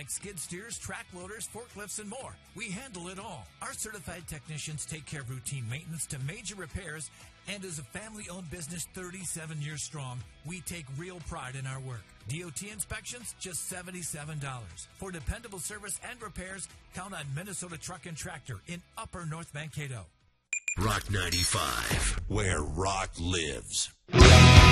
like skid steers, track loaders, forklifts, and more. We handle it all. Our certified technicians take care of routine maintenance to major repairs, and as a family-owned business 37 years strong, we take real pride in our work. DOT inspections, just $77. For dependable service and repairs, count on Minnesota Truck and Tractor in Upper North Mankato. Rock 95, where rock lives.